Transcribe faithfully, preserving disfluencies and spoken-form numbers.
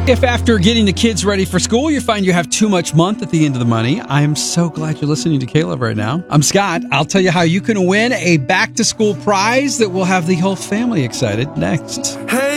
If after getting the kids ready for school, you find you have too much month at the end of the money, I am so glad you're listening to Caleb right now. I'm Scott. I'll tell you how you can win a back-to-school prize that will have the whole family excited next. Hey.